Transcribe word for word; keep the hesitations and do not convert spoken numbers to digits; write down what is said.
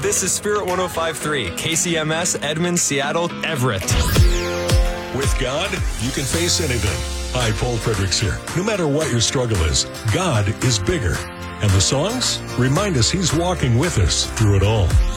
This is Spirit one oh five point three, K C M S, Edmond, Seattle, Everett. With God, you can face anything. Hi, Paul Fredericks here. No matter what your struggle is, God is bigger. And the songs remind us He's walking with us through it all.